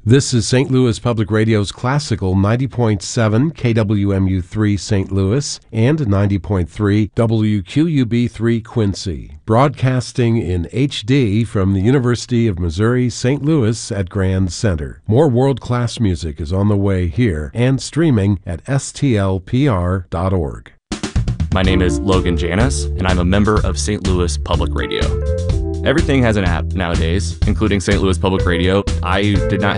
This is St. Louis Public Radio's classical 90.7 KWMU3 St. Louis and 90.3 WQUB3 Quincy, broadcasting in HD from the University of Missouri St. Louis at Grand Center. More world-class music is on the way here and streaming at stlpr.org. My name is Logan Janis, and I'm a member of St. Louis Public Radio. Everything has an app nowadays, including St. Louis Public Radio. I did not